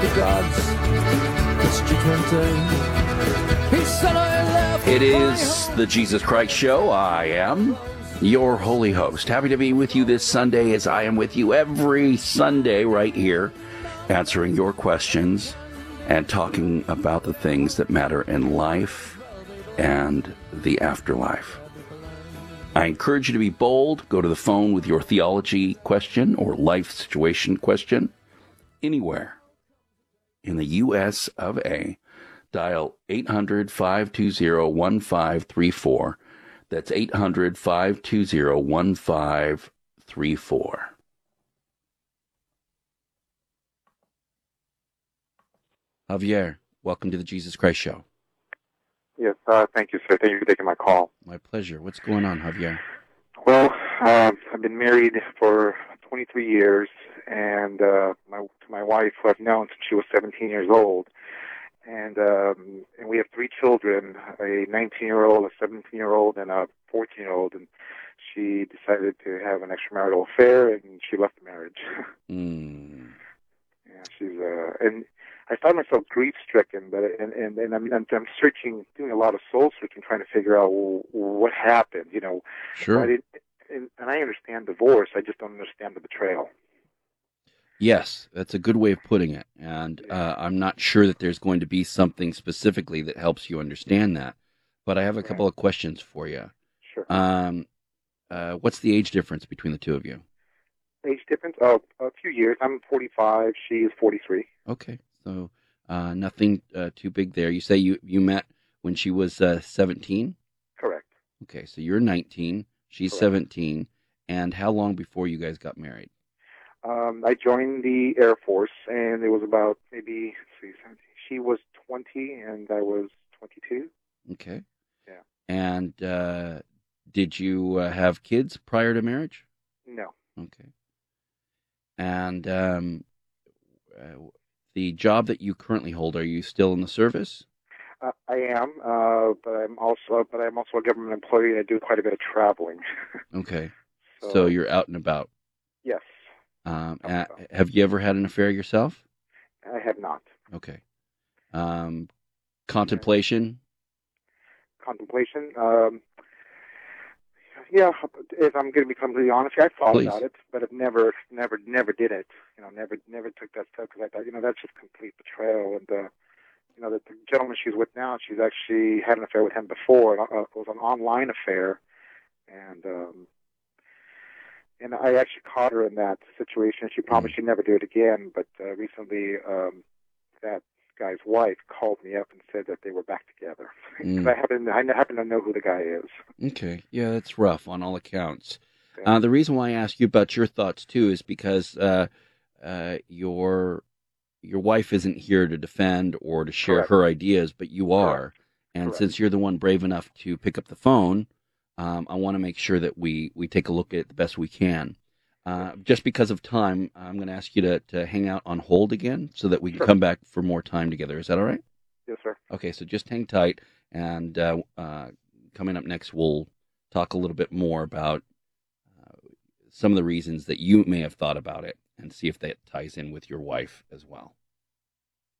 the gods constituente. He said I left. It is the Jesus Christ Show. I am your holy host. Happy to be with you this Sunday, as I am with you every Sunday right here, answering your questions and talking about the things that matter in life and the afterlife. I encourage you to be bold. Go to the phone with your theology question or life situation question anywhere in the U.S. of A. Dial 800-520-1534. That's 800-520-1534. Javier, welcome to the Jesus Christ Show. Yes, thank you, sir. Thank you for taking my call. My pleasure. What's going on, Javier? Well, I've been married for 23 years, and to my wife, who I've known since she was 17 years old. And we have 3 children, a 19-year-old, a 17-year-old, and a 14-year-old. And she decided to have an extramarital affair, and she left the marriage. Yeah, she's and I found myself grief-stricken, but I'm searching, doing a lot of soul searching, trying to figure out what happened. You know, Sure. And I understand divorce. I just don't understand the betrayal. Yes, that's a good way of putting it. And I'm not sure that there's going to be something specifically that helps you understand that. But I have a couple of questions for you. Sure. What's the age difference between the two of you? Age difference? Oh, a few years. I'm 45. She is 43. Okay, so nothing too big there. You say you met when she was 17? Correct. Okay, so you're 19, she's Correct. 17. And how long before you guys got married? I joined the Air Force, and it was about maybe, she was 20, and I was 22. Okay. Yeah. And did you have kids prior to marriage? No. Okay. And the job that you currently hold, are you still in the service? I am, but I'm also a government employee, and I do quite a bit of traveling. Okay. So you're out and about. Yes. Have you ever had an affair yourself? I have not. Okay. Contemplation? Contemplation? Yeah, if I'm going to be completely honest, I thought Please. about it, but I've never did it. You know, never took that step, because I thought, that's just complete betrayal. And the gentleman she's with now, she's actually had an affair with him before. It was an online affair, and I actually caught her in that situation. She promised she'd never do it again, but recently that guy's wife called me up and said that they were back together. I happen to know who the guy is. Okay. Yeah, that's rough on all accounts. Yeah. The reason why I ask you about your thoughts, too, is because your wife isn't here to defend or to share Correct. her ideas, but you are. Correct. And Correct. since you're the one brave enough to pick up the phone, I want to make sure that we take a look at it the best we can. Just because of time, I'm going to ask you to hang out on hold again so that we can come back for more time together. Is that all right? Yes, sir. Okay, so just hang tight, and coming up next, we'll talk a little bit more about some of the reasons that you may have thought about it and see if that ties in with your wife as well.